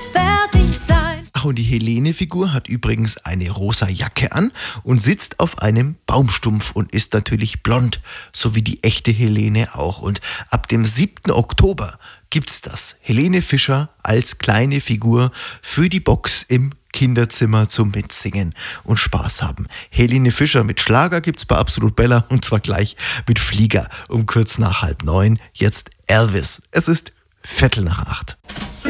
bald fertig sein. Ach, und die Helene-Figur hat übrigens eine rosa Jacke an und sitzt auf einem Baumstumpf und ist natürlich blond, so wie die echte Helene auch. Und ab dem 7. Oktober gibt's das. Helene Fischer als kleine Figur für die Box im Kinderzimmer zum Mitsingen und Spaß haben. Helene Fischer mit Schlager gibt's bei Absolut Bella und zwar gleich mit Flieger um kurz nach 8:30. Jetzt Elvis. Es ist 7:45.